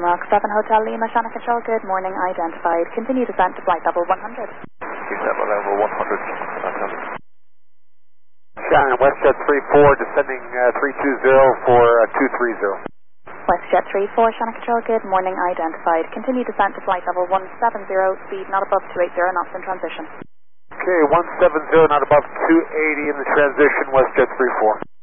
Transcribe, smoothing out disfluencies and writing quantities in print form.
Rock 7 Hotel Lima, Shannon Control, good morning, identified. Continue descent to flight level 100. Descent level 100. Shannon, WestJet 34, descending 320 for 230. WestJet 34, Shannon Control, good morning, identified. Continue descent to flight level 170, speed not above 280 knots in transition. Okay, 170, not above 280 in the transition, WestJet 34.